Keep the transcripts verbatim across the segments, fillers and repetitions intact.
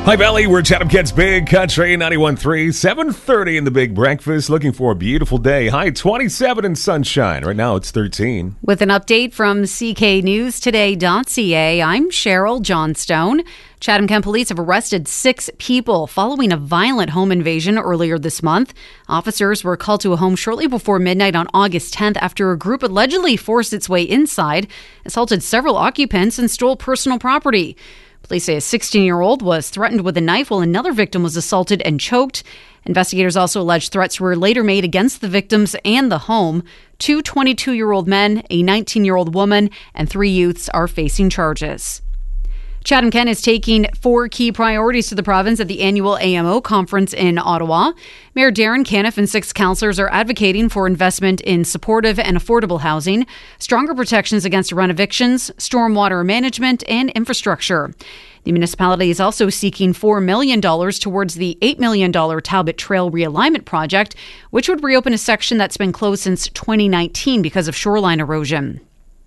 Hi, Valley. We're Chatham Kent's Big Country, ninety-one point three, seven thirty in the Big Breakfast. Looking for a beautiful day. High twenty-seven and sunshine. Right now it's thirteen. With an update from C K News Today dot C A, I'm Cheryl Johnstone. Chatham Kent police have arrested six people following a violent home invasion earlier this month. Officers were called to a home shortly before midnight on August tenth after a group allegedly forced its way inside, assaulted several occupants, and stole personal property. Police say a sixteen-year-old was threatened with a knife while another victim was assaulted and choked. Investigators also allege threats were later made against the victims and the home. Two twenty-two-year-old men, a nineteen-year-old woman, and three youths are facing charges. Chatham Kent is taking four key priorities to the province at the annual A M O conference in Ottawa. Mayor Darren Caniff and six councillors are advocating for investment in supportive and affordable housing, stronger protections against rent evictions, stormwater management, and infrastructure. The municipality is also seeking four million dollars towards the eight million dollars Talbot Trail realignment project, which would reopen a section that's been closed since twenty nineteen because of shoreline erosion.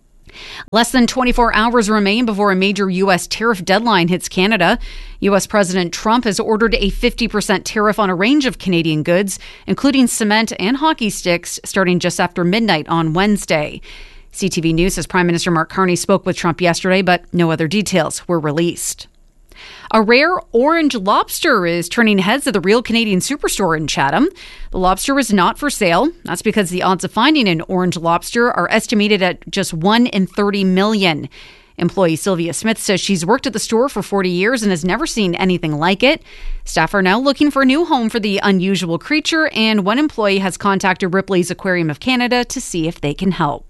Less than twenty-four hours remain before a major U S tariff deadline hits Canada. U S President Trump has ordered a fifty percent tariff on a range of Canadian goods, including cement and hockey sticks, starting just after midnight on Wednesday. C T V News says Prime Minister Mark Carney spoke with Trump yesterday, but no other details were released. A rare orange lobster is turning heads at the Real Canadian Superstore in Chatham. The lobster is not for sale. That's because the odds of finding an orange lobster are estimated at just one in thirty million. Employee Sylvia Smith says she's worked at the store for forty years and has never seen anything like it. Staff are now looking for a new home for the unusual creature, and one employee has contacted Ripley's Aquarium of Canada to see if they can help.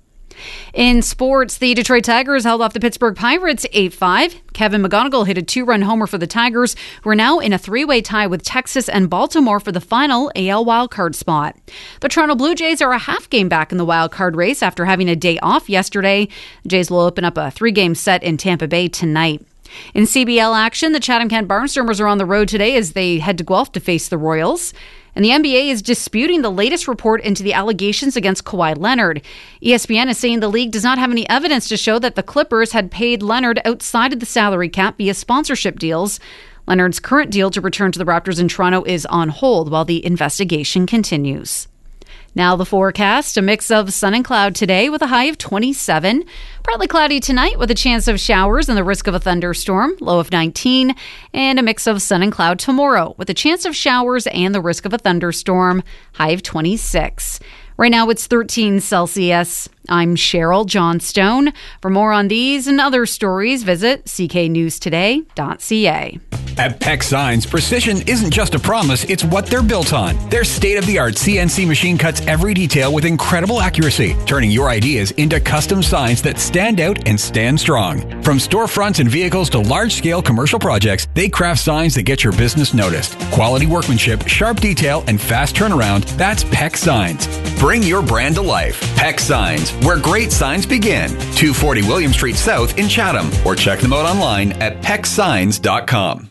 In sports, the Detroit Tigers held off the Pittsburgh Pirates eight five. Kevin McGonigal hit a two-run homer for the Tigers, who are now in a three-way tie with Texas and Baltimore for the final A L wildcard spot. The Toronto Blue Jays are a half game back in the wildcard race after having a day off yesterday. The Jays will open up a three-game set in Tampa Bay tonight. In C B L action, the Chatham Kent Barnstormers are on the road today as they head to Guelph to face the Royals. And the N B A is disputing the latest report into the allegations against Kawhi Leonard. E S P N is saying the league does not have any evidence to show that the Clippers had paid Leonard outside of the salary cap via sponsorship deals. Leonard's current deal to return to the Raptors in Toronto is on hold while the investigation continues. Now the forecast, a mix of sun and cloud today with a high of twenty-seven. Partly cloudy tonight with a chance of showers and the risk of a thunderstorm, low of nineteen. And a mix of sun and cloud tomorrow with a chance of showers and the risk of a thunderstorm, high of twenty-six. Right now it's thirteen Celsius. I'm Cheryl Johnstone. For more on these and other stories, visit C K News Today dot C A. At Peck Signs, precision isn't just a promise, it's what they're built on. Their state-of-the-art C N C machine cuts every detail with incredible accuracy, turning your ideas into custom signs that stand out and stand strong. From storefronts and vehicles to large-scale commercial projects, they craft signs that get your business noticed. Quality workmanship, sharp detail, and fast turnaround, that's Peck Signs. Bring your brand to life. Peck Signs, where great signs begin. two forty William Street South in Chatham, or check them out online at peck signs dot com.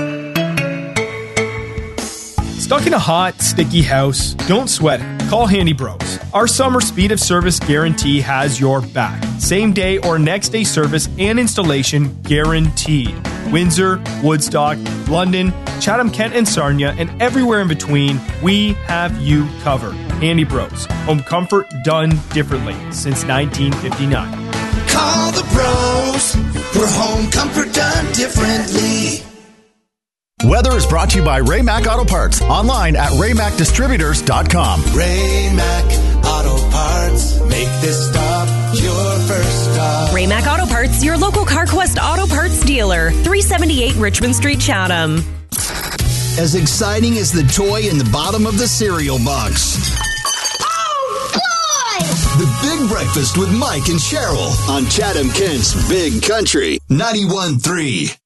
Stuck in a hot, sticky house? Don't sweat it. Call Handy Bros. Our summer speed of service guarantee has your back. Same day or next day service and installation guaranteed. Windsor, Woodstock, London, Chatham, Kent, and Sarnia, and everywhere in between, we have you covered. Handy Bros. Home comfort done differently since nineteen fifty-nine. Call the bros for home comfort done differently. Weather is brought to you by Ray Mac Auto Parts. Online at ray mac distributors dot com. Ray Mac Auto Parts. Make this stop your first stop. Ray Mac Auto Parts, your local CarQuest Auto Parts dealer. three seventy-eight Richmond Street, Chatham. As exciting as the toy in the bottom of the cereal box. Oh, boy! The Big Breakfast with Mike and Cheryl on Chatham Kent's Big Country ninety-one point three.